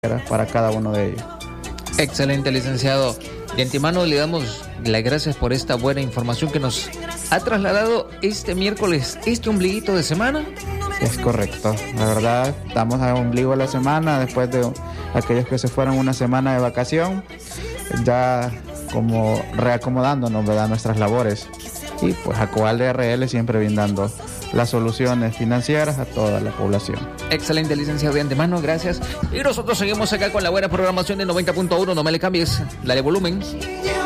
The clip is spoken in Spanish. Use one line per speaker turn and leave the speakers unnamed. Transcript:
para cada uno de ellos.
Excelente, licenciado. De antemano le damos las gracias por esta buena información que nos ha trasladado este miércoles, este ombliguito de semana.
Es correcto, la verdad, estamos a ombligo de la semana, después de aquellos que se fueron una semana de vacación, ya como reacomodándonos, ¿verdad?, nuestras labores. Y pues Acoval de RL siempre brindando las soluciones financieras a toda la población.
Excelente, licenciado, de antemano, gracias. Y nosotros seguimos acá con la buena programación de 90.1, no me le cambies, la de volumen.